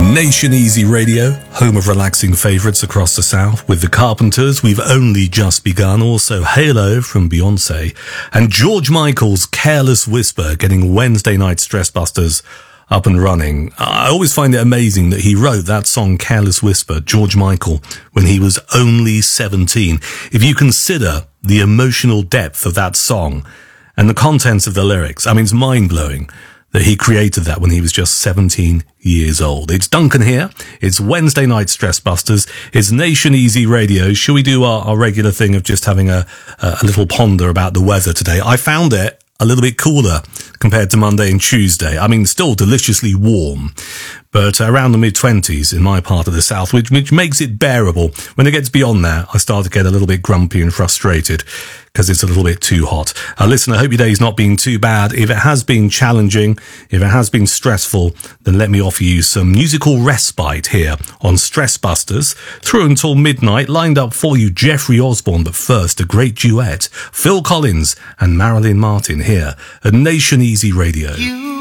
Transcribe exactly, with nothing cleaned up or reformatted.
Nation Easy Radio, home of relaxing favourites across the South. With the Carpenters, We've Only Just Begun. Also Halo from Beyonce. And George Michael's Careless Whisper getting Wednesday night Stress Busters up and running. I always find it amazing that he wrote that song Careless Whisper, George Michael, when he was only seventeen. If you consider the emotional depth of that song and the contents of the lyrics, I mean, it's mind-blowing that he created that when he was just seventeen years old. It's Duncan here. It's Wednesday night Stress Busters. It's Nation Easy Radio. Shall we do our, our regular thing of just having a, a little ponder about the weather today? I found it a little bit cooler compared to Monday and Tuesday. I mean, still deliciously warm, but around the mid-twenties in my part of the South, which, which makes it bearable. When it gets beyond that, I start to get a little bit grumpy and frustrated because it's a little bit too hot. Uh, listen, I hope your day's not been too bad. If it has been challenging, if it has been stressful, then let me offer you some musical respite here on Stress Busters. Through until midnight, lined up for you Jeffrey Osborne, but first a great duet, Phil Collins and Marilyn Martin here at Nation Easy Radio. You